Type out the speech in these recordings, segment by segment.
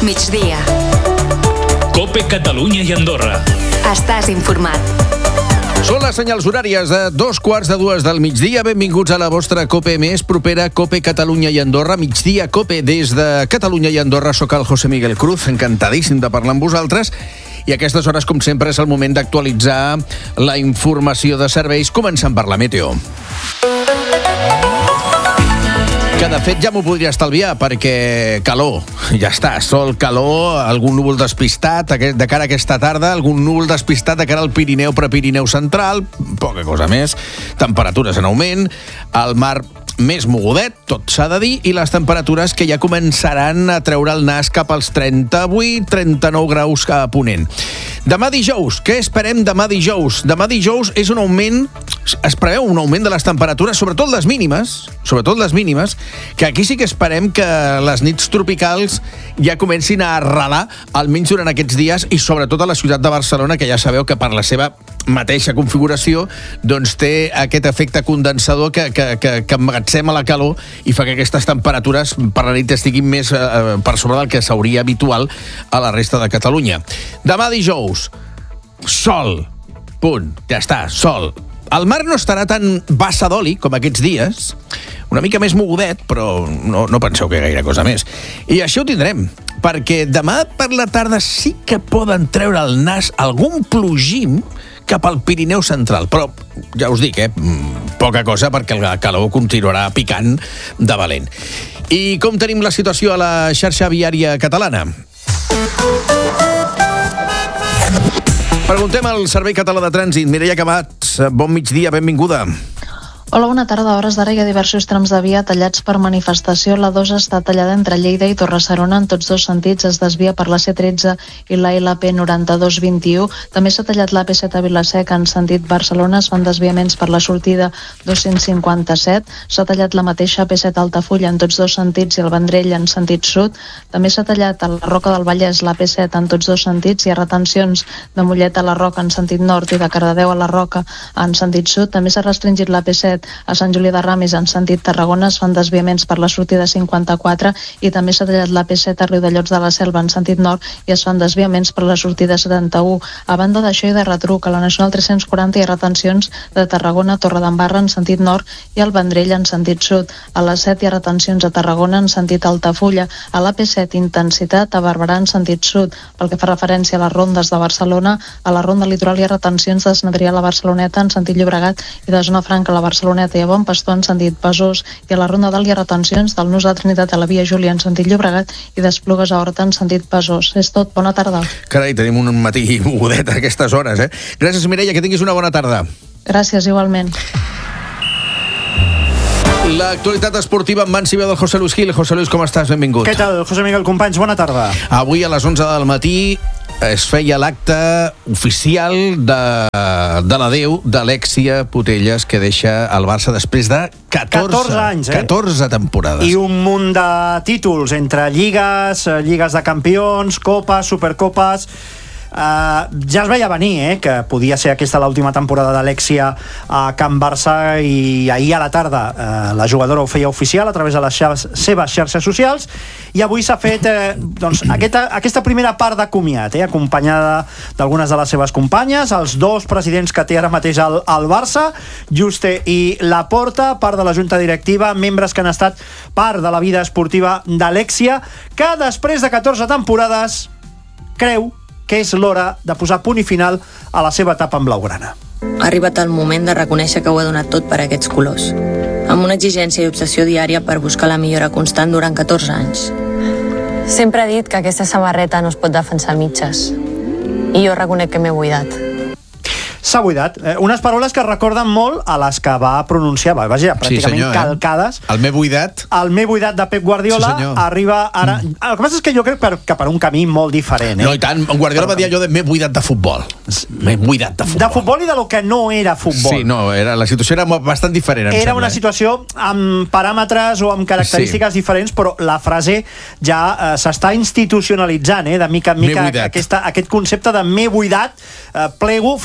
migdia. COPE Catalunya i Andorra. Estàs informat. Són les senyals horàries de 2:45 del migdia. Benvinguts a la vostra COPE més propera, COPE Catalunya i Andorra. Migdia COPE des de Catalunya i Andorra. Soc el José Miguel Cruz, encantadíssim de parlar amb vosaltres. I a aquestes hores, com sempre, és el moment d'actualitzar la informació de serveis, començant per la meteo. Que de fet ja m'ho podria estalviar, perquè calor, ja està, sol, calor, algun núvol despistat de cara a aquesta tarda, algun núvol despistat de cara al Pirineu, Prepirineu central, poca cosa més, temperatures en augment, el mar més mogudet, tot s'ha de dir, i les temperatures que ja començaran a treure el nas cap als 38-39 graus a ponent. Demà dijous, què esperem demà dijous? Demà dijous és un augment, es preveu un augment de les temperatures, sobretot les mínimes, que aquí sí que esperem que les nits tropicals ja comencin a arrelar, almenys durant aquests dies, i sobretot a la ciutat de Barcelona, que ja sabeu que per la seva mateixa configuració doncs té aquest efecte condensador que emmagatzema la calor i fa que aquestes temperatures per la nit estiguin més per sobre del que s'hauria habitual a la resta de Catalunya. Demà dijous, sol, punt, ja està, sol. El mar no estarà tan bassa d'oli com aquests dies, una mica més mogudet, però no penseu que gaire cosa més. I això ho tindrem, perquè demà per la tarda sí que poden treure el nas algun plogim cap al Pirineu central, però ja us dic, poca cosa, perquè el calor continuarà picant de valent. I com tenim la situació a la xarxa viària catalana? Preguntem al Servei Català de Trànsit. Mireia Camats, bon migdia, benvinguda. Hola, bona tarda. A hores d'ara hi ha diversos trams de via tallats per manifestació. La 2 està tallada entre Lleida i Torre-serona en tots dos sentits. Es desvia per la C13 i la LP 9221. També s'ha tallat la P7 a Vila-seca en sentit Barcelona. Es fan desviaments per la sortida 257. S'ha tallat la mateixa P7 Altafulla en tots dos sentits i el Vendrell en sentit sud. També s'ha tallat a la Roca del Vallès la P7 en tots dos sentits. Hi ha retencions de Mollet a la Roca en sentit nord i de Cardedeu a la Roca en sentit sud. També s'ha restringit la P7 a Sant Julià de Ramis en sentit Tarragona. Es fan desviaments per la sortida 54 i també s'ha tallat la P7 a Riudellots de la Selva en sentit nord i es fan desviaments per la sortida 71. A banda d'això i de retruc, a la Nacional 340 hi ha retencions de Tarragona a Torredembarra en sentit nord i al Vendrell en sentit sud. A la 7 hi ha retencions a Tarragona en sentit Altafulla. A la P7 intensitat a Barberà en sentit sud. Pel que fa referència a les rondes de Barcelona, a la ronda litoral hi ha retencions de Sant Adrià a la Barceloneta en sentit Llobregat i de Zona Franca a la Barceloneta i a Bon Pastor en sentit Besòs, i a la Ronda d'Alt hi ha retencions del Nus de Trinitat a la Via Júlia en sentit Llobregat i d'Esplugues a Horta en sentit Besòs. És tot, bona tarda. Carai, tenim un matí mogudet a aquestes hores, Gràcies, Mireia, que tinguis una bona tarda. Gràcies, igualment. L'actualitat esportiva en mans i veu del José Luis Gil. José Luis, com estàs? Benvingut. Què tal, José Miguel, companys? Bona tarda. Avui a les 11 del matí es feia l'acte oficial de l'adeu d'Alexia Putellas, que deixa el Barça després de 14 anys, 14 temporades. I un munt de títols, entre lligues de campions, copes, supercopes. Ja es veia venir que podia ser aquesta l'última temporada d'Alexia a Can Barça, i ahir a la tarda la jugadora ho feia oficial a través de les seves xarxes socials, i avui s'ha fet aquesta primera part de comiat, acompanyada d'algunes de les seves companyes, els dos presidents que té ara mateix el Barça, Juste i Laporta, part de la junta directiva, membres que han estat part de la vida esportiva d'Alexia, que després de 14 temporades creu que és l'hora de posar punt i final a la seva etapa en blaugrana. Ha arribat el moment de reconèixer que ho ha donat tot per aquests colors, amb una exigència i obsessió diària per buscar la millora constant durant 14 anys. Sempre he dit que aquesta samarreta no es pot defensar a mitges, i jo reconec que m'he buidat. S'ha buidat. Unes paraules que recorden molt a les que va pronunciar, vaja, pràcticament calcades. El m'he buidat. El m'he buidat de Pep Guardiola arriba ara... El que passa és que jo crec que per un camí molt diferent. No, i tant. Guardiola va dir allò de m'he buidat de futbol. M'he buidat de futbol. De futbol i de lo que no era futbol. Sí, no, la situació era bastant diferent, Era una situació amb paràmetres o amb característiques diferents, però la frase ja s'està institucionalitzant, de mica en mica, aquest concepte de m'he buidat, plego, fins aquí he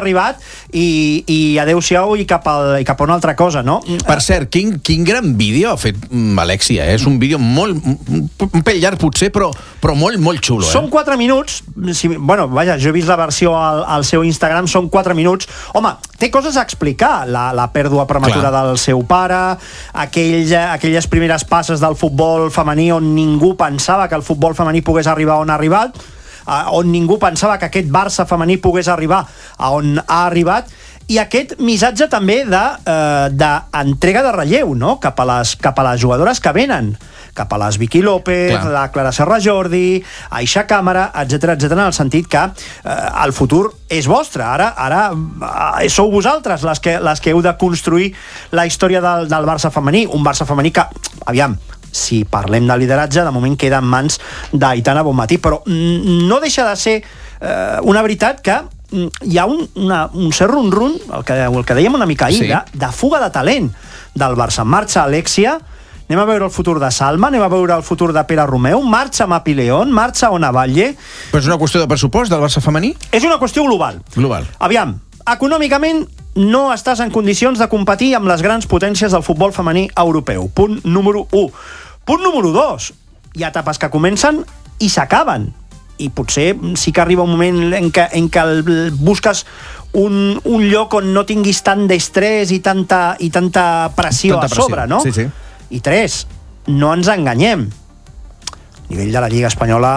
arribat i adeu-siau i cap a una altra cosa, no? Per cert, quin gran vídeo ha fet Alexia, És un vídeo un pèl llarg potser, però molt, molt xulo, Són 4 minuts, jo he vist la versió al seu Instagram, són 4 minuts. Home, té coses a explicar, la pèrdua prematura del seu pare, aquelles primeres passes del futbol femení on ningú pensava que el futbol femení pogués arribar on ha arribat, on ningú pensava que aquest Barça femení pogués arribar a on ha arribat, i aquest missatge també d'entrega de relleu, no? cap a les jugadores que venen, cap a les Vicky López, la Clara Serra Jordi, Aixa Càmera, etc, en el sentit que el futur és vostre. Ara sou vosaltres les que heu de construir la història del Barça femení, un Barça femení que, aviam, si parlem de lideratge, de moment queda en mans d'Aitana Bonmatí, però no deixa de ser una veritat que hi ha un cert run-run, el que dèiem una mica ahir, de fuga de talent del Barça. Marxa Alexia, anem a veure el futur de Salma, anem a veure el futur de Pere Romeu, marxa Mapi León, marxa Ona Batlle. Però és una qüestió de pressupost del Barça femení? És una qüestió global. Aviam, econòmicament no estàs en condicions de competir amb les grans potències del futbol femení europeu. Punt número 1. Punt número 2. Hi ha etapes que comencen i s'acaben. I potser sí que arriba un moment en què busques un lloc on no tinguis tant d'estrès i tanta pressió a sobre, no? Sí. I 3, no ens enganyem. A nivell de la Lliga Espanyola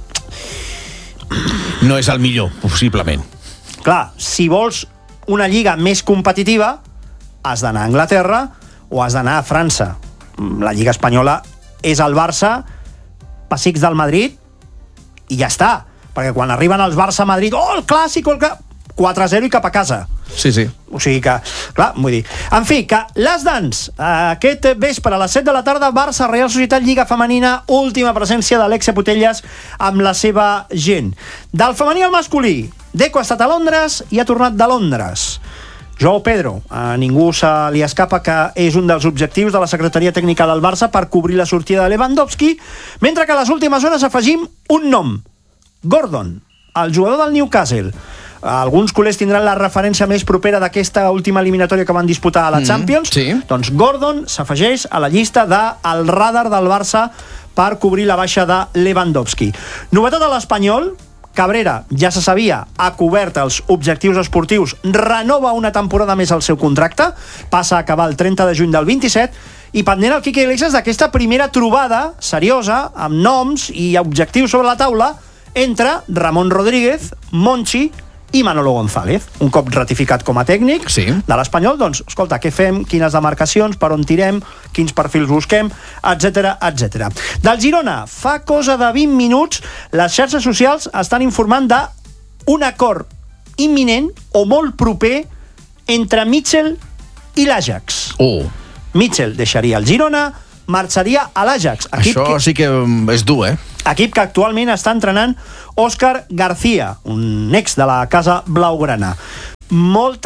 no és el millor, possiblement. Clar, si vols una lliga més competitiva, has d'anar a Anglaterra o has d'anar a França. La Lliga Espanyola és el Barça, pessics del Madrid, i ja està. Perquè quan arriben els Barça-Madrid, el clàssic, 4-0 i cap a casa. Sí. O sigui que, clar, vull dir... En fi, que Last Dance, aquest vespre a les 7 de la tarda, Barça, Real Societat, Lliga Femenina, última presència d'Alexia Putellas amb la seva gent. Del femení al masculí, Deco ha estat a Londres i ha tornat de Londres. Joao Pedro, a ningú se li escapa que és un dels objectius de la Secretaria Tècnica del Barça per cobrir la sortida de Lewandowski, mentre que a les últimes hores afegim un nom, Gordon, el jugador del Newcastle. Alguns culers tindran la referència més propera d'aquesta última eliminatòria que van disputar a la Champions. Doncs Gordon s'afegeix a la llista del radar del Barça per cobrir la baixa de Lewandowski. Novetat a l'Espanyol, Cabrera, ja se sabia, ha cobert els objectius esportius, renova una temporada més el seu contracte, passa a acabar el 30 de juny del 27, i pendent el Quique Iglesias d'aquesta primera trobada seriosa, amb noms i objectius sobre la taula, entre Ramon Rodríguez, Monchi i Manolo González. Un cop ratificat com a tècnic de l'Espanyol, doncs, escolta, què fem, quines demarcacions, per on tirem, quins perfils busquem, etc. Del Girona, fa cosa de 20 minuts, les xarxes socials estan informant d'un acord imminent o molt proper entre Mitchell i l'Ajax. Mitchell deixaria el Girona, marxaria a l'Ajax. Això sí que és dur, Equip que actualment està entrenant Òscar García, un ex de la casa blaugrana. Molt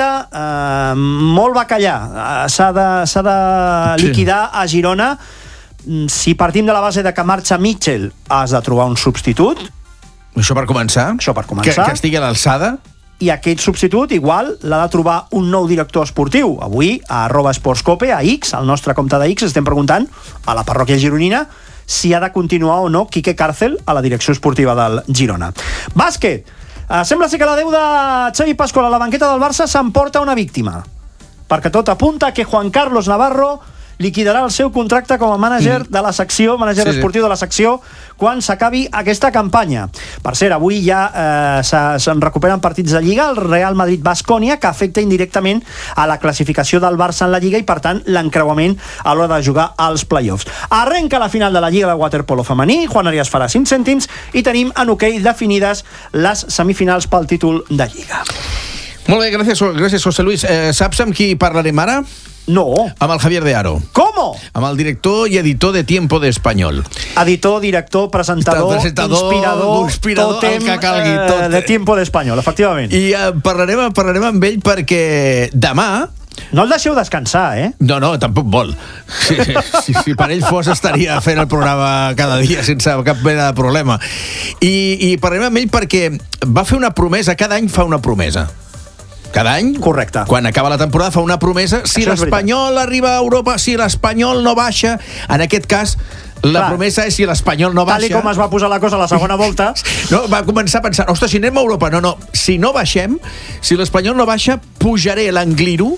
bacallà s'ha de liquidar a Girona. Si partim de la base de que marxa Mitchell, has de trobar un substitut. Això per començar. Que estigui a l'alçada. I aquest substitut igual l'ha de trobar un nou director esportiu. Avui, a @sportscope, a X, al nostre compte de X, estem preguntant a la parròquia gironina si ha de continuar o no Quique Càrcel a la direcció esportiva del Girona. Bàsquet. Sembla ser que la deu de Xavi Pascual a la banqueta del Barça s'emporta una víctima, perquè tot apunta que Juan Carlos Navarro liquidarà el seu contracte com a mànager de la secció, mànager esportiu de la secció, quan s'acabi aquesta campanya. Per cert, avui ja se'n recuperen partits de Lliga, el Real Madrid-Baskonia, que afecta indirectament a la classificació del Barça en la Lliga i, per tant, l'encreuament a l'hora de jugar als play-offs. Arrenca la final de la Lliga de waterpolo femení, Juan Arias farà 5 cèntims i tenim en hoquei definides les semifinals pel títol de Lliga. Molt bé, gràcies José Luis. Saps amb qui parlarem ara? No. Amb el Javier de Aro. ¿Cómo? Amb el director i editor de Tiempo de Español. Editor, director, presentador, inspirador tòtem que calgui, de Tiempo de Español, efectivament. I parlarem amb ell perquè demà... No el deixeu descansar, No, tampoc vol. Si per ell fos estaria fent el programa cada dia sense cap mena de problema. I parlarem amb ell perquè va fer una promesa, cada any fa una promesa. cada any. Correcte. Quan acaba la temporada fa una promesa. Si Això és l'Espanyol arriba a Europa, si l'Espanyol no baixa, en aquest cas la promesa és si l'Espanyol no baixa. Tal com es va posar la cosa a la segona volta. No, va començar a pensar, ostres, si anem a Europa, no, si no baixem, si l'Espanyol no baixa, pujaré l'Angliru,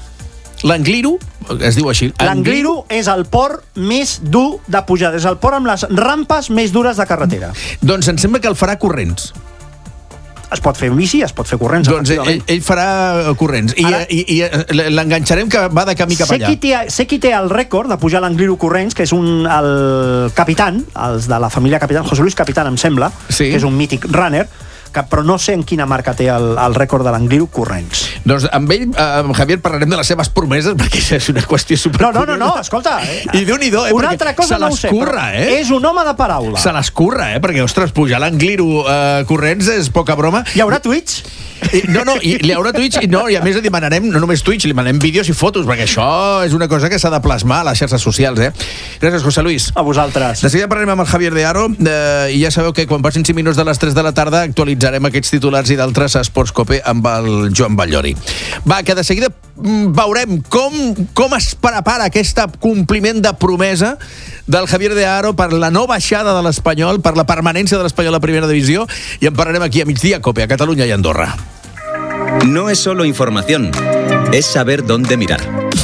es diu així. L'Angliru és el port més dur de pujada, és el port amb les rampes més dures de carretera. Doncs em sembla que el farà corrents. Es pot fer bici, es pot fer corrents. Doncs ell farà corrents. I l'enganxarem que va de camí cap allà. Sé qui té el rècord de pujar l'Angliru corrents, que és el Capitán, els de la família Capitán, José Luis Capitán, em sembla, que és un mític runner, però no sé en quina marca té el rècord de l'Angliru corrents. Doncs amb ell, amb Javier, parlarem de les seves promeses, perquè és una qüestió supercuriosa. No, escolta. I Déu-n'hi-do, una altra cosa no ho sé, però és un home de paraula. Se l'escurra, perquè, ostres, pujar l'Angliru corrents és poca broma. Hi haurà Twitch? No, hi haurà Twitch, i a més li demanarem, no només Twitch, li demanarem vídeos i fotos, perquè això és una cosa que s'ha de plasmar a les xarxes socials, Gràcies, José Luis. A vosaltres. De seguida parlarem amb el Javier de Haro, i ja sabeu que quan passin 5 minuts de les 3 de la tarda actualitzarem aquests titulars i d'altres a Esports Cope amb el Joan Batllori. Va, que de seguida veurem com es prepara aquest compliment de promesa del Javier de Haro per la no baixada de l'Espanyol, per la permanència de l'Espanyol a Primera Divisió, i en parlarem aquí a Migdia Cope, a Catalunya i Andorra. No es solo información, es saber dónde mirar.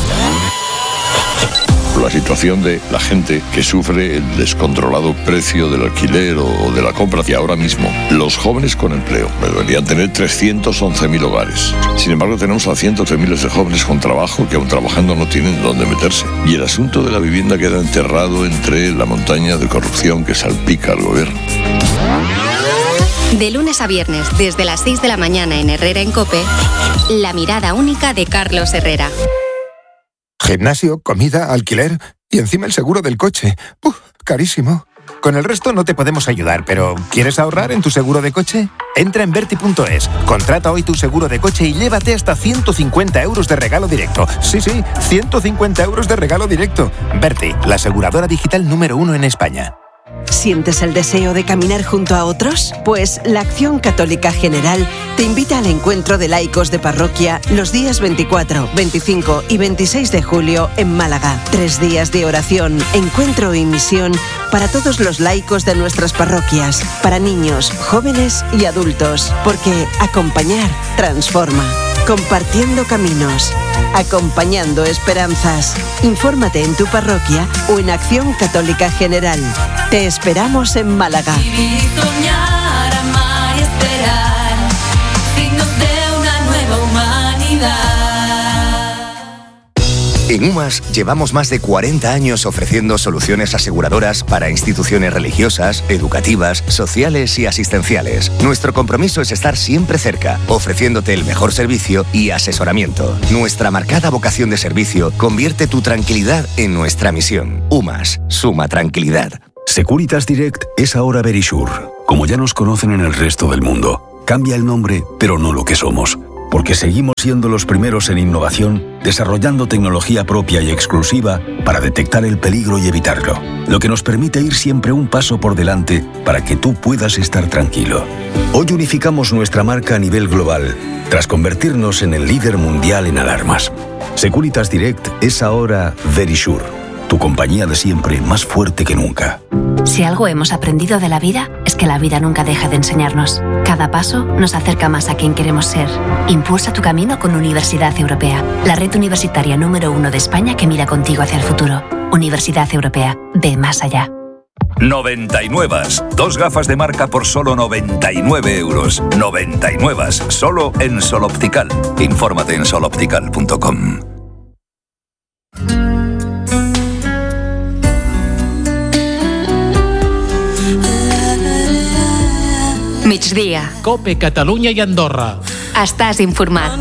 La situación de la gente que sufre el descontrolado precio del alquiler o de la compra. Y ahora mismo, los jóvenes con empleo deberían tener 311.000 hogares. Sin embargo, tenemos a cientos de miles de jóvenes con trabajo que aún trabajando no tienen dónde meterse. Y el asunto de la vivienda queda enterrado entre la montaña de corrupción que salpica al gobierno. De lunes a viernes, desde las 6 de la mañana en Herrera en COPE, la mirada única de Carlos Herrera. Gimnasio, comida, alquiler y encima el seguro del coche. Carísimo. Con el resto no te podemos ayudar, pero ¿quieres ahorrar en tu seguro de coche? Entra en Verti.es, contrata hoy tu seguro de coche y llévate hasta 150 euros de regalo directo. Sí, 150 euros de regalo directo. Verti, la aseguradora digital número 1 en España. ¿Sientes el deseo de caminar junto a otros? Pues la Acción Católica General te invita al encuentro de laicos de parroquia los días 24, 25 y 26 de julio en Málaga. 3 días de oración, encuentro y misión para todos los laicos de nuestras parroquias, para niños, jóvenes y adultos, porque acompañar transforma. Compartiendo caminos, acompañando esperanzas. Infórmate en tu parroquia o en Acción Católica General. Te esperamos en Málaga. Vivir, soñar, amar y esperar, signos de una nueva humanidad. En UMAS llevamos más de 40 años ofreciendo soluciones aseguradoras para instituciones religiosas, educativas, sociales y asistenciales. Nuestro compromiso es estar siempre cerca, ofreciéndote el mejor servicio y asesoramiento. Nuestra marcada vocación de servicio convierte tu tranquilidad en nuestra misión. UMAS, suma tranquilidad. Securitas Direct es ahora Verisure. Como ya nos conocen en el resto del mundo, cambia el nombre, pero no lo que somos. Porque seguimos siendo los primeros en innovación, desarrollando tecnología propia y exclusiva para detectar el peligro y evitarlo, lo que nos permite ir siempre un paso por delante para que tú puedas estar tranquilo. Hoy unificamos nuestra marca a nivel global, tras convertirnos en el líder mundial en alarmas. Securitas Direct es ahora Verisure, tu compañía de siempre más fuerte que nunca. Si algo hemos aprendido de la vida, es que la vida nunca deja de enseñarnos. Cada paso nos acerca más a quien queremos ser. Impulsa tu camino con Universidad Europea, la red universitaria número 1 de España que mira contigo hacia el futuro. Universidad Europea, ve más allá. 99. 2 gafas de marca por solo 99 euros. 99. Solo en Sol Optical. Infórmate en soloptical.com. Migdia. Cope, Catalunya i Andorra. Estàs informat.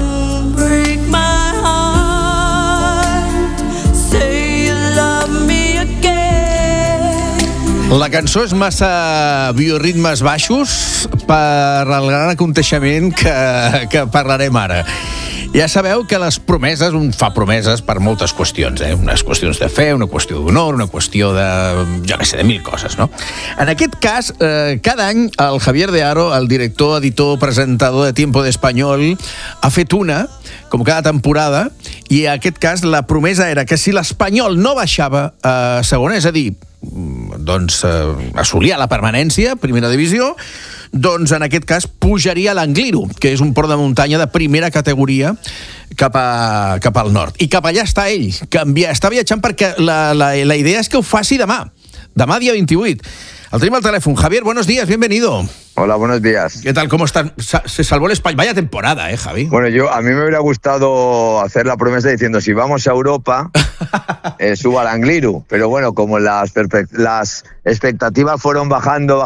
La cançó és massa bioritmes baixos per al gran aconteixement que parlarem ara. Ja sabeu que les promeses, un fa promeses per moltes qüestions, unes qüestions de fe, una qüestió d'honor, una qüestió de, jo què sé, de mil coses, no? En aquest cas, cada any el Javier de Haro, el director, editor, presentador de Tiempo de Español, ha fet una, com cada temporada, i en aquest cas la promesa era que si l'Espanyol no baixava a segona, és a dir, doncs assolia la permanència, primera divisió, doncs en aquest cas pujaria a l'Angliru, que és un port de muntanya de primera categoria cap al nord. I cap allà està ell, està viatjant perquè la idea és que ho faci demà dia 28. El tenim al teléfono. Javier, buenos días, bienvenido. Hola, buenos días. ¿Qué tal? ¿Cómo estás? Se salvó el España. Vaya temporada, Javi. Bueno, a mí me hubiera gustado hacer la promesa diciendo, si vamos a Europa, suba al Angliru. Pero bueno, como las expectativas fueron bajando,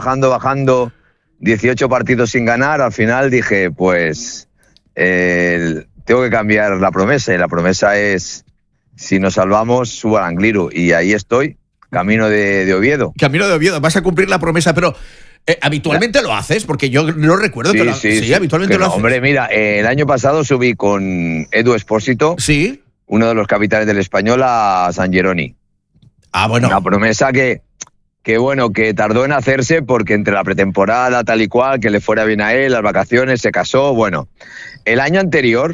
18 partidos sin ganar, al final dije, pues, tengo que cambiar la promesa. Y la promesa es, si nos salvamos, suba al Angliru. Y ahí estoy. Camino de Oviedo. Camino de Oviedo, vas a cumplir la promesa, pero ¿habitualmente lo haces? Porque yo no recuerdo que sí, habitualmente lo haces. Hombre, mira, el año pasado subí con Edu Espósito, uno de los capitanes del Español, a San Geroni. Ah, bueno. Una promesa que tardó en hacerse porque entre la pretemporada, tal y cual, que le fuera bien a él, las vacaciones, se casó, bueno. El año anterior,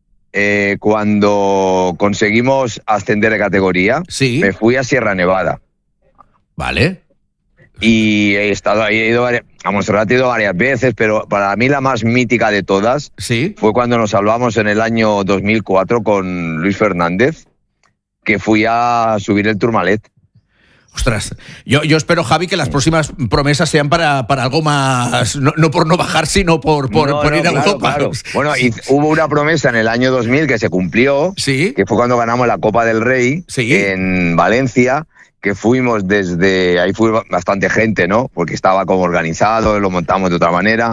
cuando conseguimos ascender de categoría, me fui a Sierra Nevada. Vale. Y he estado ahí, he ido a Montserrat, he ido varias veces, pero para mí la más mítica de todas fue cuando nos salvamos en el año 2004 con Luis Fernández, que fui a subir el Tourmalet. Ostras, yo espero, Javi, que las próximas promesas sean para algo más, no por no bajar, sino por ir a Europa. Claro. Bueno, y hubo una promesa en el año 2000 que se cumplió, que fue cuando ganamos la Copa del Rey en Valencia, que fuimos ahí fue bastante gente, ¿no? Porque estaba como organizado, lo montamos de otra manera,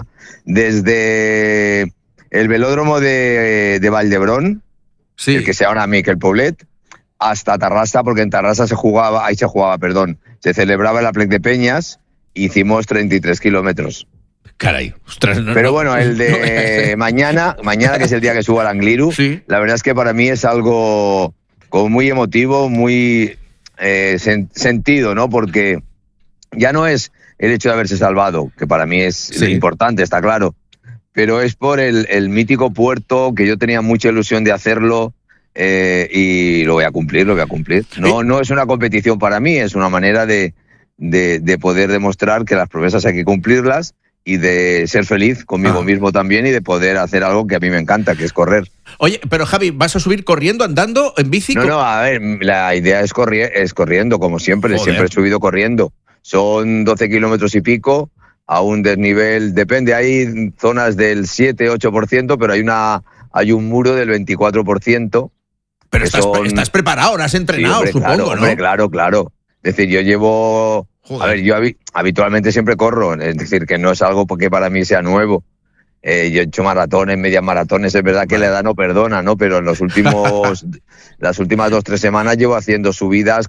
desde el velódromo de Valdebrón, el que se llama Miquel Poblet, hasta Tarrasa, porque en Tarrasa se celebraba el Aplec de Peñas, hicimos 33 kilómetros. Caray, ostras. Pero bueno, el de mañana, que es el día que subo al Angliru, la verdad es que para mí es algo como muy emotivo, muy sentido, ¿no? Porque ya no es el hecho de haberse salvado, que para mí es importante, está claro, pero es por el mítico puerto, que yo tenía mucha ilusión de hacerlo, y lo voy a cumplir. No es una competición para mí, es una manera de poder demostrar que las promesas hay que cumplirlas y de ser feliz conmigo mismo también y de poder hacer algo que a mí me encanta, que es correr. Oye, pero Javi, ¿vas a subir corriendo, andando, en bici? No, a ver, la idea es corriendo, como siempre. Siempre he subido corriendo. Son 12 kilómetros y pico, a un desnivel, depende, hay zonas del 7-8%, pero hay un muro del 24%. Pero estás preparado, has entrenado, hombre, supongo, claro, ¿no? Hombre, claro. Es decir, yo llevo... Joder. A ver, yo habitualmente siempre corro, es decir, que no es algo que para mí sea nuevo. Yo he hecho maratones, medias maratones, es verdad que la edad no perdona, ¿no? Pero en las últimas 2-3 semanas llevo haciendo subidas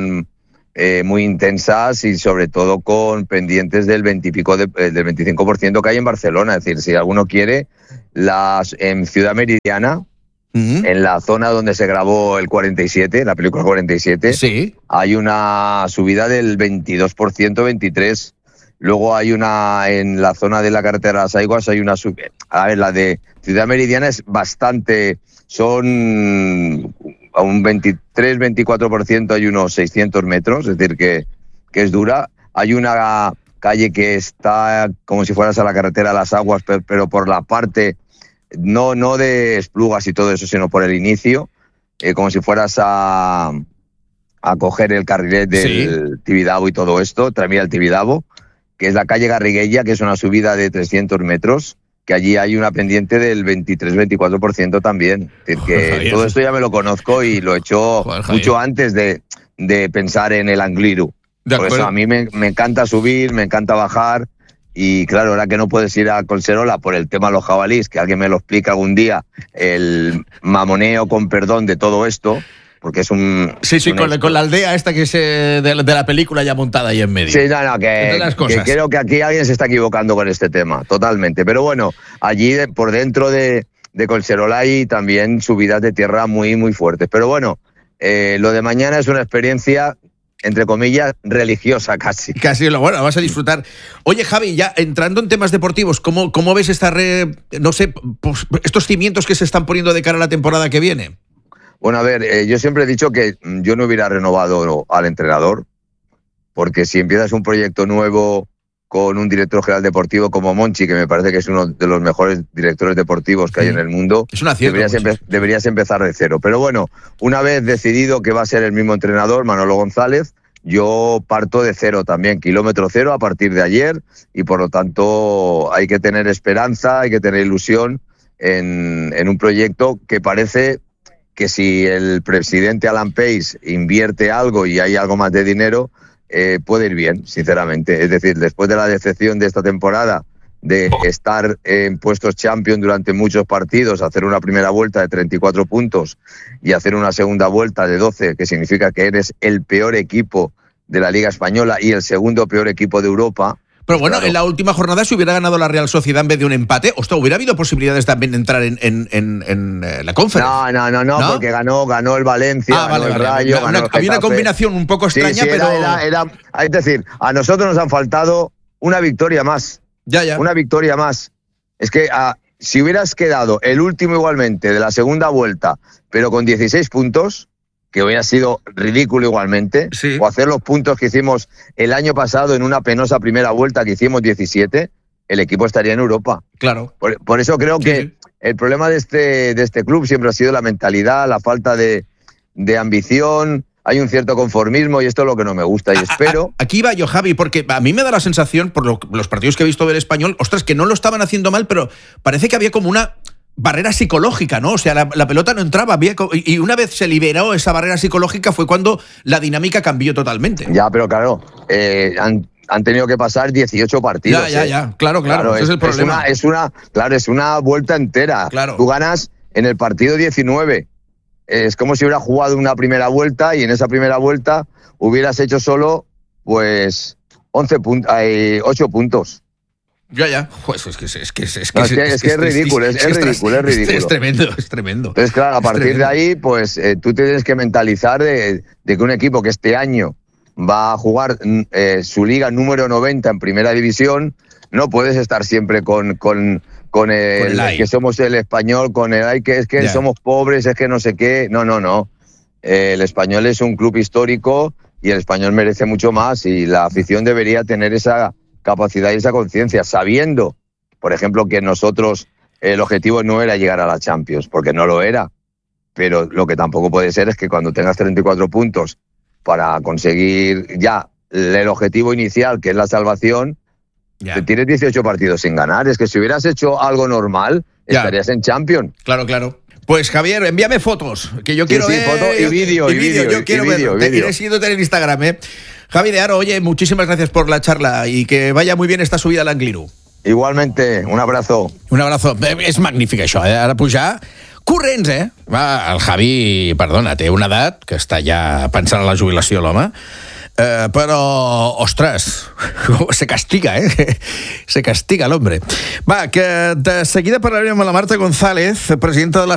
muy intensas y sobre todo con pendientes del 20 y pico del 25% que hay en Barcelona. Es decir, si alguno quiere, en Ciudad Meridiana, en la zona donde se grabó el 47, la película 47, hay una subida del 22%, 23%. Luego hay en la zona de la carretera de las Aiguas hay una subida. A ver, la de Ciudad Meridiana es bastante, son a un 23-24%, hay unos 600 metros, es decir, que es dura. Hay una calle que está como si fueras a la carretera de las Aguas, pero por la parte... No de Esplugas y todo eso, sino por el inicio, como si fueras a coger el carrilet del Tibidabo y todo esto, Tramvía al Tibidabo, que es la calle Garriguella, que es una subida de 300 metros, que allí hay una pendiente del 23-24% también. Es decir, que todo esto ya me lo conozco y lo he hecho mucho antes de pensar en el Angliru. Por eso a mí me encanta subir, me encanta bajar. Y claro, ahora que no puedes ir a Collserola por el tema de los jabalíes, que alguien me lo explique algún día, el mamoneo con perdón de todo esto, porque es un... con la aldea esta que es de la película ya montada ahí en medio. Sí, que creo que aquí alguien se está equivocando con este tema, totalmente. Pero bueno, allí por dentro de Collserola y también subidas de tierra muy, muy fuertes. Pero bueno, lo de mañana es una experiencia, entre comillas, religiosa casi. Casi, bueno, vas a disfrutar. Oye, Javi, ya entrando en temas deportivos, ¿cómo ves estos cimientos que se están poniendo de cara a la temporada que viene? Bueno, a ver, yo siempre he dicho que yo no hubiera renovado al entrenador, porque si empiezas un proyecto nuevo con un director general deportivo como Monchi, que me parece que es uno de los mejores directores deportivos que hay en el mundo, es un acierto, deberías empezar de cero. Pero bueno, una vez decidido que va a ser el mismo entrenador, Manolo González, yo parto de cero también, kilómetro cero a partir de ayer, y por lo tanto hay que tener esperanza, hay que tener ilusión en un proyecto que parece que si el presidente Alan Pace invierte algo y hay algo más de dinero, puede ir bien, sinceramente. Es decir, después de la decepción de esta temporada, de estar en puestos champion durante muchos partidos, hacer una primera vuelta de 34 puntos y hacer una segunda vuelta de 12, que significa que eres el peor equipo de la Liga Española y el segundo peor equipo de Europa. Pero bueno, claro, en la última jornada, si hubiera ganado la Real Sociedad en vez de un empate, hubiera habido posibilidades también de entrar en la Conference. No, porque ganó el Valencia, ganó el Rayo, ganó el Getafe. Había una combinación un poco extraña, sí, pero... Es decir, a nosotros nos han faltado una victoria más. Ya. Una victoria más. Es que si hubieras quedado el último igualmente de la segunda vuelta, pero con 16 puntos... que hubiera sido ridículo igualmente, sí, o hacer los puntos que hicimos el año pasado en una penosa primera vuelta que hicimos 17, el equipo estaría en Europa. Claro. Por eso creo que el problema de este club siempre ha sido la mentalidad, la falta de ambición, hay un cierto conformismo y esto es lo que no me gusta y espero... Aquí va yo, Javi, porque a mí me da la sensación, por los partidos que he visto del Español, ostras, que no lo estaban haciendo mal, pero parece que había como una... barrera psicológica, ¿no? O sea, la pelota no entraba, y una vez se liberó esa barrera psicológica fue cuando la dinámica cambió totalmente. Ya, pero claro, han tenido que pasar 18 partidos. Ya, claro, ese es el problema. Es una vuelta entera. Claro. Tú ganas en el partido 19. Es como si hubieras jugado una primera vuelta y en esa primera vuelta hubieras hecho solo, pues, 8 puntos. Ya. Pues es que es ridículo, es ridículo. Es tremendo. Entonces, claro, a partir de ahí, pues tú tienes que mentalizar de que un equipo que este año va a jugar su liga número 90 en primera división, no puedes estar siempre con el que somos el Español, con el que es que somos pobres, es que no sé qué. No. El Español es un club histórico y el Español merece mucho más y la afición debería tener esa capacidad y esa conciencia, sabiendo, por ejemplo, que nosotros el objetivo no era llegar a la Champions, porque no lo era, pero lo que tampoco puede ser es que cuando tengas 34 puntos para conseguir ya el objetivo inicial, que es la salvación, tienes 18 partidos sin ganar. Es que si hubieras hecho algo normal, estarías en Champions. Claro. Pues Javier, envíame fotos, que yo quiero ver... foto y vídeo. Yo quiero ver, iré siguiéndote en Instagram, Javi de Haro, oye, muchísimas gracias por la charla y que vaya muy bien esta subida a l'Angliru. Igualmente, un abrazo. Un abrazo. És magnífic això, Ara pujar corrents, Va, el Javi, perdona, té una edat que està ja pensant en la jubilació, l'home, però, ostres, se castiga, Se castiga l'hombre. Va, que de seguida parlarem amb la Marta González, presidenta de la